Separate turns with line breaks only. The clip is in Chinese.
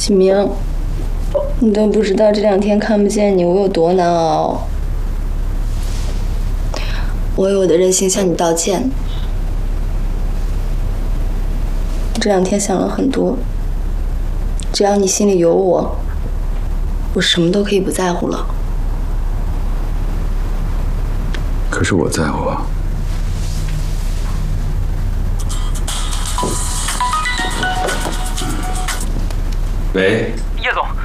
启明，你都不知道这2天看不见你，我有多难熬。我有我的任性向你道歉。这2天想了很多，只要你心里有我，我什么都可以不在乎了。
可是我在乎啊。喂，
叶总。